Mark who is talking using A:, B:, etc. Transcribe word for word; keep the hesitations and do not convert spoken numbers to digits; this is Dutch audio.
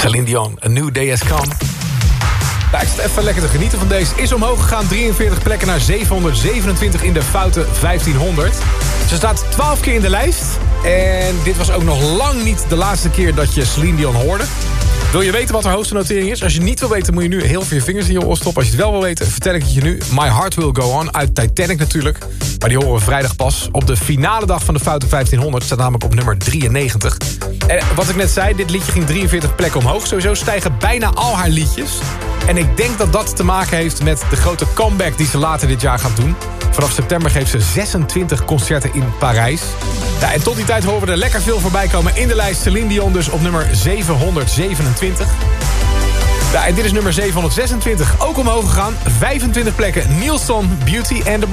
A: Celine Dion, A New Day Has Come. Nou, ik zit even lekker te genieten van deze. Is omhoog gegaan, drieënveertig plekken naar zevenhonderdzevenentwintig in de foute vijftienhonderd. Ze staat twaalf keer in de lijst. En dit was ook nog lang niet de laatste keer dat je Celine Dion hoorde. Wil je weten wat haar hoogste notering is? Als je het niet wil weten, moet je nu heel veel je vingers in je oor stoppen. Als je het wel wil weten, vertel ik het je nu. My Heart Will Go On, uit Titanic natuurlijk. Maar die horen we vrijdag pas. Op de finale dag van de foute vijftienhonderd staat namelijk op nummer drieënnegentig. En wat ik net zei, dit liedje ging drieënveertig plekken omhoog. Sowieso stijgen bijna al haar liedjes. En ik denk dat dat te maken heeft met de grote comeback die ze later dit jaar gaat doen. Vanaf september geeft ze zesentwintig concerten in Parijs. Ja, en tot die tijd horen we er lekker veel voorbij komen in de lijst. Celine Dion dus op nummer zevenhonderdzevenentwintig. Ja, en dit is nummer zevenhonderdzesentwintig. Ook omhoog gegaan. vijfentwintig plekken. Nielsen, Beauty and the